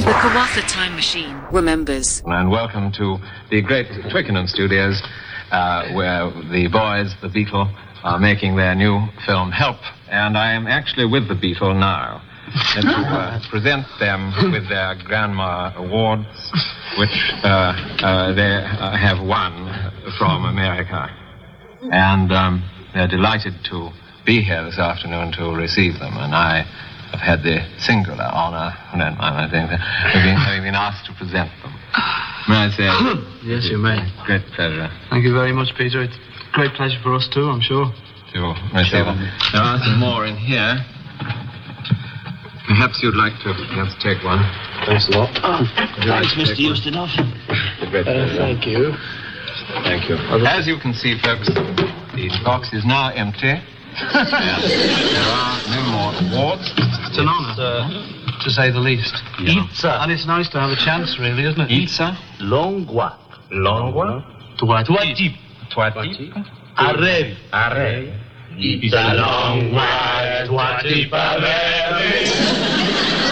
The Kawatha Time Machine remembers. And welcome to the great Twickenham Studios, where the boys, the Beatle, are making their new film, Help. And I am actually with the Beatle now to present them with their Grandma Awards, which they have won from America. And they're delighted to be here this afternoon to receive them. And I have had the singular honor, I think, having been asked to present them. May I say? Yes, you may. Great pleasure. Thank you very much, Peter. It's a great pleasure for us too, I'm sure. Sure. There are some more in here. Perhaps you'd like to take one. Thanks a lot. Thanks, Mr. Ustinov. Thank you. Thank you. As you can see, folks, the box is now empty. And there are no more awards. It's an honor, to say the least. Yeah. Itza. And it's nice to have a chance, really, isn't it? Itza. Longua. Longua. Tuatip. Tuatip. Arrevi. Arrevi. Itza longua. Tuatip arrevi.